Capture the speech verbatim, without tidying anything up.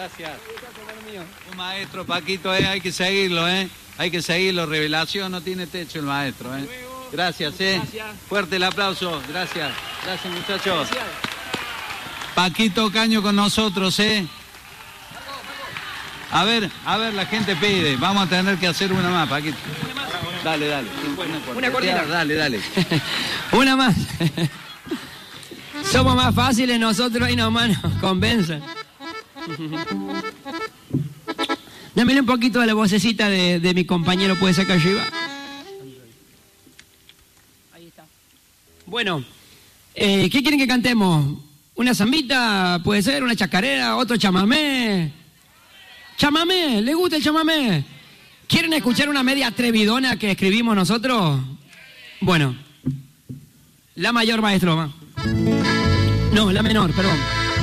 Gracias. Un maestro, Paquito, eh, hay que seguirlo, ¿eh? Hay que seguirlo. Revelación, no tiene techo el maestro, ¿eh? Gracias, ¿eh? Gracias. Fuerte el aplauso. Gracias. Gracias, muchachos. Gracias. Paquito Caño con nosotros, ¿eh? A ver, a ver, la gente pide. Vamos a tener que hacer una más, Paquito. Una más. Dale, dale. Una, una cortina. Dale, dale. Una más. Somos más fáciles nosotros y nomás nos convencen. Dámele un poquito de la vocecita de, de mi compañero, puede sacar arriba. Ahí está. Bueno, eh, ¿qué quieren que cantemos? ¿Una zambita? ¿Puede ser? ¿Una chacarera? ¿Otro chamamé? ¿Chamamé? ¿Le gusta el chamamé? ¿Quieren escuchar una media atrevidona que escribimos nosotros? Bueno, la mayor, maestro. No, la menor, perdón.